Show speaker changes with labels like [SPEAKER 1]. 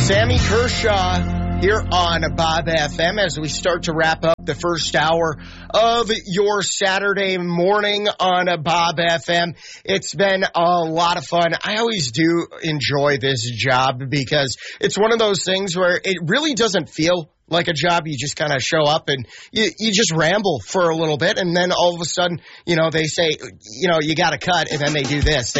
[SPEAKER 1] Sammy Kershaw here on Bob FM as we start to wrap up the first hour of your Saturday morning on Bob FM. It's been a lot of fun. I always do enjoy this job because it's one of those things where it really doesn't feel like a job. You just kind of show up and you just ramble for a little bit, and then all of a sudden, they say, you got to cut, and then they do this.